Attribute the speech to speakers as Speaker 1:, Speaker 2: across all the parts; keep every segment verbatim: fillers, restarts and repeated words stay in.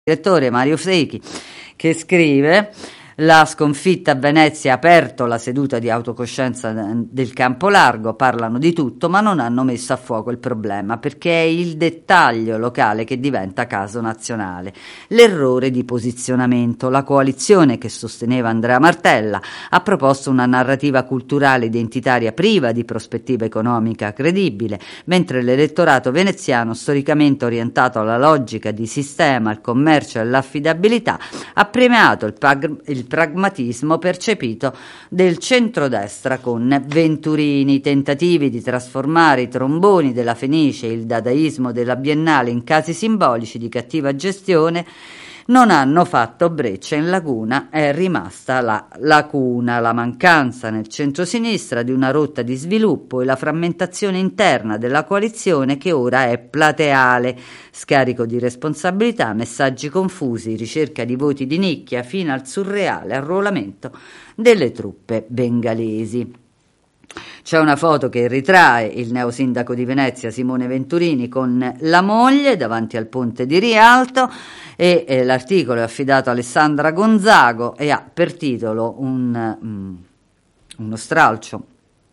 Speaker 1: direttore Mario Secchi, che scrive: la sconfitta a Venezia ha aperto la seduta di autocoscienza del campo largo, parlano di tutto ma non hanno messo a fuoco il problema, perché è il dettaglio locale che diventa caso nazionale. L'errore di posizionamento. La coalizione che sosteneva Andrea Martella ha proposto una narrativa culturale identitaria priva di prospettiva economica credibile, mentre l'elettorato veneziano, storicamente orientato alla logica di sistema, al commercio e all'affidabilità, ha premiato il, pag- il pragmatismo percepito del centrodestra con Venturini. Tentativi di trasformare i tromboni della Fenice e il dadaismo della Biennale in casi simbolici di cattiva gestione non hanno fatto breccia. In laguna è rimasta la lacuna, la mancanza nel centrosinistra di una rotta di sviluppo e la frammentazione interna della coalizione che ora è plateale, scarico di responsabilità, messaggi confusi, ricerca di voti di nicchia fino al surreale arruolamento delle truppe bengalesi. C'è una foto che ritrae il neosindaco di Venezia Simone Venturini con la moglie davanti al ponte di Rialto e eh, l'articolo è affidato a Alessandra Gonzago e ha per titolo un, um, uno stralcio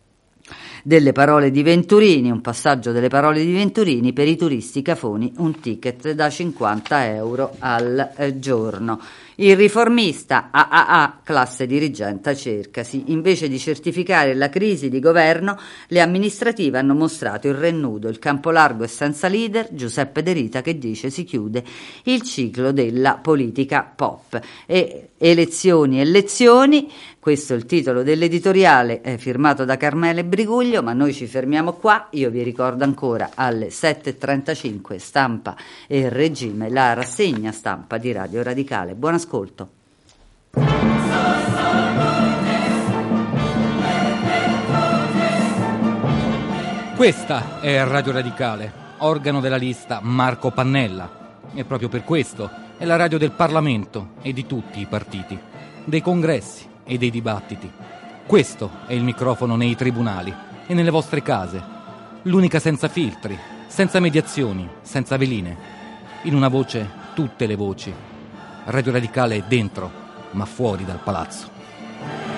Speaker 1: delle parole di Venturini, un passaggio delle parole di Venturini: per i turisti cafoni un ticket da cinquanta euro al eh, giorno. Il riformista A A A, classe dirigente, cercasi. Invece di certificare la crisi di governo, le amministrative hanno mostrato il rennudo. Il campo largo è senza leader. Giuseppe De Rita che dice si chiude il ciclo della politica pop. E elezioni e lezioni, questo è il titolo dell'editoriale eh, firmato da Carmele Briguglio, ma noi ci fermiamo qua. Io vi ricordo ancora alle sette e trentacinque Stampa e Regime, la rassegna stampa di Radio Radicale. Buon ascolto.
Speaker 2: Questa è Radio Radicale, organo della lista Marco Pannella, e proprio per questo è la radio del Parlamento e di tutti i partiti, dei congressi e dei dibattiti. Questo è il microfono nei tribunali e nelle vostre case, l'unica senza filtri, senza mediazioni, senza veline, in una voce tutte le voci. Radio Radicale è dentro, ma fuori dal palazzo.